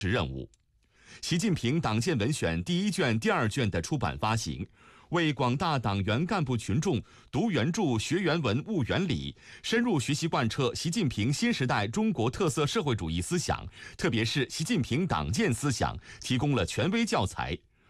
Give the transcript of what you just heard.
任务。习近平党建文选第1卷、第2卷的出版发行，为广大党员干部群众读原著、学原文、悟原理，深入学习贯彻习近平新时代中国特色社会主义思想，特别是习近平党建思想，提供了权威教材。